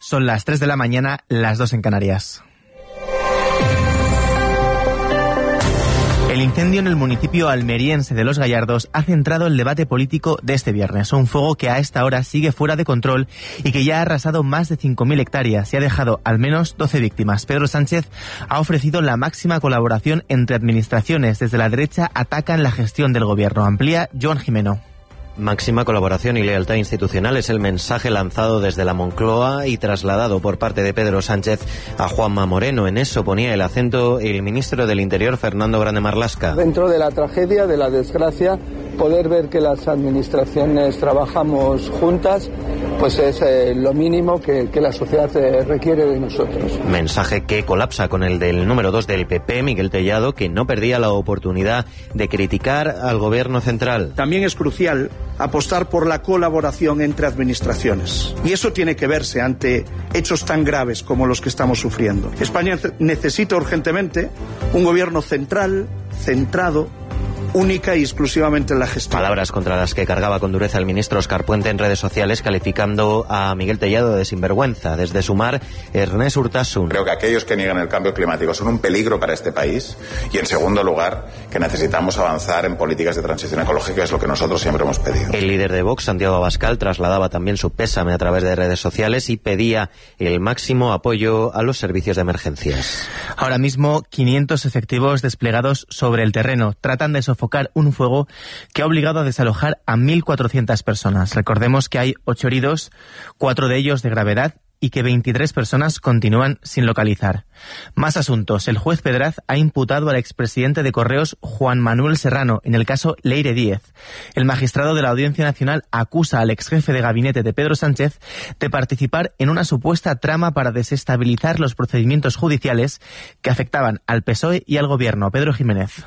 Son las 3 de la mañana, las 2 en Canarias. El incendio en el municipio almeriense de Los Gallardos ha centrado el debate político de este viernes. Un fuego que a esta hora sigue fuera de control y que ya ha arrasado más de 5.000 hectáreas y ha dejado al menos 12 víctimas. Pedro Sánchez ha ofrecido la máxima colaboración entre administraciones. Desde la derecha atacan la gestión del gobierno. Amplía Joan Jimeno. Máxima colaboración y lealtad institucional es el mensaje lanzado desde la Moncloa y trasladado por parte de Pedro Sánchez a Juanma Moreno. En eso ponía el acento el ministro del Interior, Fernando Grande Marlaska. Dentro de la tragedia, de la desgracia, poder ver que las administraciones trabajamos juntas, pues es lo mínimo que la sociedad requiere de nosotros. Mensaje que colapsa con el del número 2 del PP, Miguel Tellado, que no perdía la oportunidad de criticar al gobierno central. También es crucial apostar por la colaboración entre administraciones. Y eso tiene que verse ante hechos tan graves como los que estamos sufriendo. España necesita urgentemente un gobierno central, centrado, única y exclusivamente en la gestión. Palabras contra las que cargaba con dureza el ministro Óscar Puente en redes sociales, calificando a Miguel Tellado de sinvergüenza. Desde Sumar, Ernest Urtasun. Creo que aquellos que niegan el cambio climático son un peligro para este país y, en segundo lugar, que necesitamos avanzar en políticas de transición ecológica, es lo que nosotros siempre hemos pedido. El líder de Vox, Santiago Abascal, trasladaba también su pésame a través de redes sociales y pedía el máximo apoyo a los servicios de emergencias. Ahora mismo, 500 efectivos desplegados sobre el terreno tratan de sofocar un fuego que ha obligado a desalojar a 1.400 personas. Recordemos que hay 8 heridos, 4 de ellos de gravedad, y que 23 personas continúan sin localizar. Más asuntos. El juez Pedraz ha imputado al expresidente de Correos, Juan Manuel Serrano, en el caso Leire Díez. El magistrado de la Audiencia Nacional acusa al exjefe de gabinete de Pedro Sánchez de participar en una supuesta trama para desestabilizar los procedimientos judiciales que afectaban al PSOE y al gobierno. Pedro Jiménez.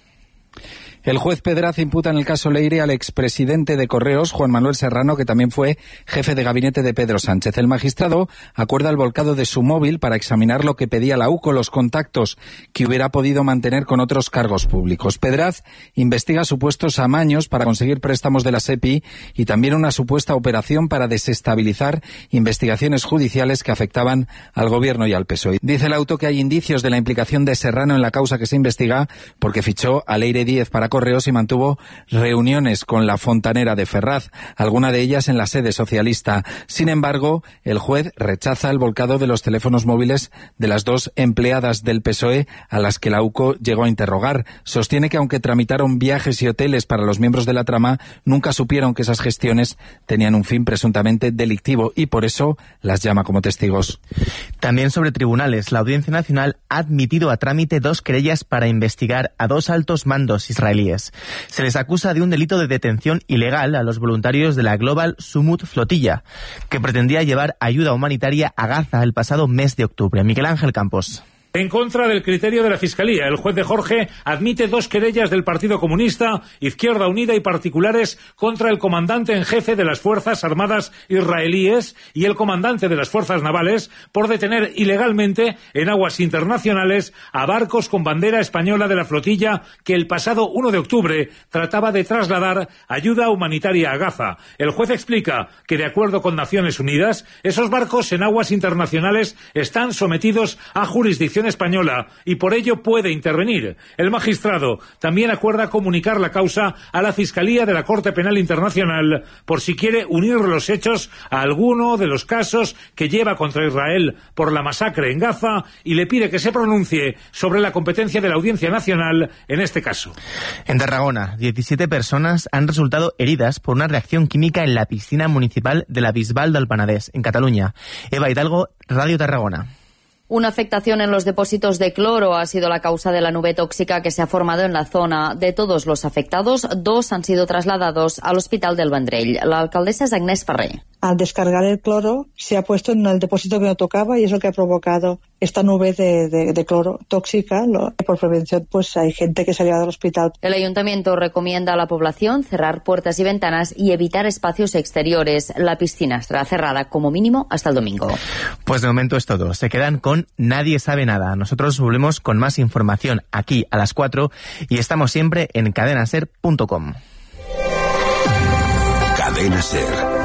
El juez Pedraz imputa en el caso Leire al expresidente de Correos, Juan Manuel Serrano, que también fue jefe de gabinete de Pedro Sánchez. El magistrado acuerda el volcado de su móvil para examinar lo que pedía la UCO, los contactos que hubiera podido mantener con otros cargos públicos. Pedraz investiga supuestos amaños para conseguir préstamos de la SEPI y también una supuesta operación para desestabilizar investigaciones judiciales que afectaban al gobierno y al PSOE. Dice el auto que hay indicios de la implicación de Serrano en la causa que se investiga porque fichó a Leire Díez para Correos y mantuvo reuniones con la fontanera de Ferraz, alguna de ellas en la sede socialista. Sin embargo, el juez rechaza el volcado de los teléfonos móviles de las 2 empleadas del PSOE a las que la UCO llegó a interrogar. Sostiene que aunque tramitaron viajes y hoteles para los miembros de la trama, nunca supieron que esas gestiones tenían un fin presuntamente delictivo y por eso las llama como testigos. También sobre tribunales, la Audiencia Nacional ha admitido a trámite 2 querellas para investigar a 2 altos mandos israelíes. Se les acusa de un delito de detención ilegal a los voluntarios de la Global Sumut Flotilla, que pretendía llevar ayuda humanitaria a Gaza el pasado mes de octubre. Miguel Ángel Campos. En contra del criterio de la Fiscalía, el juez de Jorge admite 2 querellas del Partido Comunista, Izquierda Unida y particulares contra el comandante en jefe de las Fuerzas Armadas israelíes y el comandante de las Fuerzas Navales por detener ilegalmente en aguas internacionales a barcos con bandera española de la flotilla que el pasado 1 de octubre trataba de trasladar ayuda humanitaria a Gaza. El juez explica que, de acuerdo con Naciones Unidas, esos barcos en aguas internacionales están sometidos a jurisdicción española y por ello puede intervenir. El magistrado también acuerda comunicar la causa a la Fiscalía de la Corte Penal Internacional por si quiere unir los hechos a alguno de los casos que lleva contra Israel por la masacre en Gaza y le pide que se pronuncie sobre la competencia de la Audiencia Nacional en este caso. En Tarragona, 17 personas han resultado heridas por una reacción química en la piscina municipal de la Bisbal del Penedès, en Cataluña. Eva Hidalgo, Radio Tarragona. Una afectación en los depósitos de cloro ha sido la causa de la nube tóxica que se ha formado en la zona. De todos los afectados, 2 han sido trasladados al Hospital del Vendrell. La alcaldesa es Agnès Ferrer. Al descargar el cloro se ha puesto en el depósito que no tocaba y es lo que ha provocado esta nube de cloro tóxica. Por prevención, pues hay gente que se ha llevado al hospital. El ayuntamiento recomienda a la población cerrar puertas y ventanas y evitar espacios exteriores. La piscina estará cerrada como mínimo hasta el domingo. Pues de momento es todo. Se quedan con Nadie sabe nada. Nosotros volvemos con más información aquí a las 4 y estamos siempre en cadenaser.com. Cadena Ser.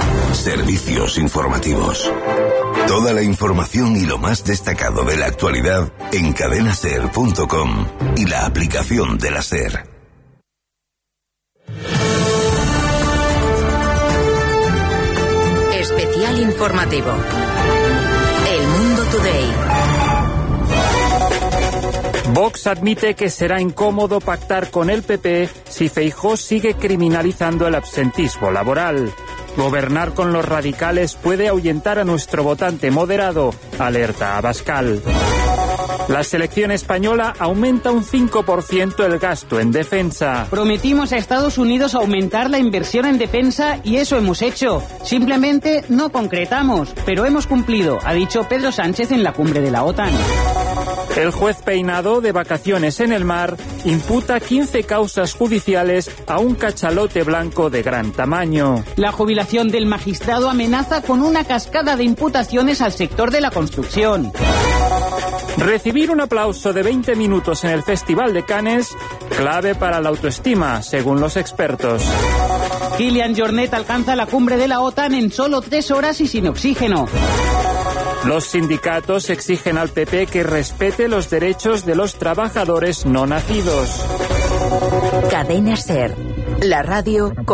Servicios informativos. Toda la información y lo más destacado de la actualidad en cadenaser.com y la aplicación de la SER. Especial informativo. El Mundo Today. Vox admite que será incómodo pactar con el PP si Feijóo sigue criminalizando el absentismo laboral. Gobernar con los radicales puede ahuyentar a nuestro votante moderado, alerta Abascal. La selección española aumenta un 5% el gasto en defensa. Prometimos a Estados Unidos aumentar la inversión en defensa y eso hemos hecho. Simplemente no concretamos, pero hemos cumplido, ha dicho Pedro Sánchez en la cumbre de la OTAN. El juez Peinado, de vacaciones en el mar, imputa 15 causas judiciales a un cachalote blanco de gran tamaño. La jubilación del magistrado amenaza con una cascada de imputaciones al sector de la construcción. Recibir un aplauso de 20 minutos en el Festival de Cannes, clave para la autoestima, según los expertos. Kilian Jornet alcanza la cumbre de la OTAN en solo 3 horas y sin oxígeno. Los sindicatos exigen al PP que respete los derechos de los trabajadores no nacidos. Cadena SER, la radio